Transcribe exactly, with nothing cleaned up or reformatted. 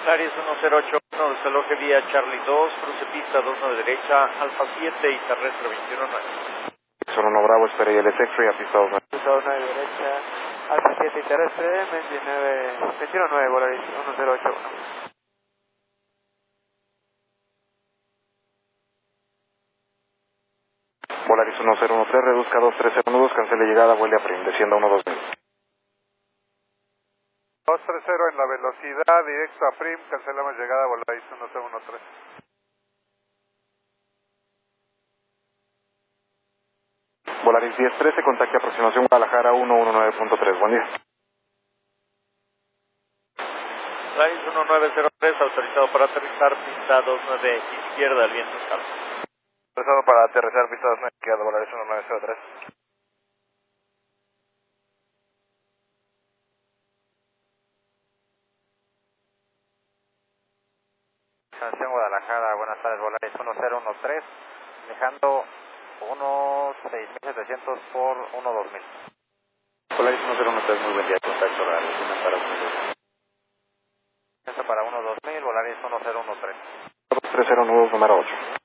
Aries uno cero ocho uno, desaloje vía Charlie dos, cruce pista dos nueve derecha, Alfa siete y terrestre veintiuno nueve. Son uno Bravo, espera y el X-Ray a pista dos nueve. Pista dos nueve derecha, Alfa siete y terrestre, veintinueve, veintiuno nueve, Volaris uno cero ocho uno. Volaris uno cero uno tres, reduzca dos tres cero uno dos, cancele llegada, vuelve a Prim, descienda uno dos mil. dos tres cero en la velocidad, directo a Prim, cancelamos llegada, Volaris uno cero uno tres. Volaris diez trece, contacte aproximación Guadalajara uno uno nueve punto tres, buen día. Volaris uno nueve cero tres, autorizado para aterrizar, pista dos nueve izquierda, el viento está. Autorizado para aterrizar, pista dos nueve izquierda, Volaris uno nueve cero tres. Canción Guadalajara, buenas tardes, Volaris uno cero uno tres, dejando uno seis mil setecientos por uno dos mil. Volaris uno cero uno tres, muy buen día, contacto radio, una para uno dos mil. Esto para uno dos mil, Volaris uno cero uno tres. dos tres cero uno dos, número ocho.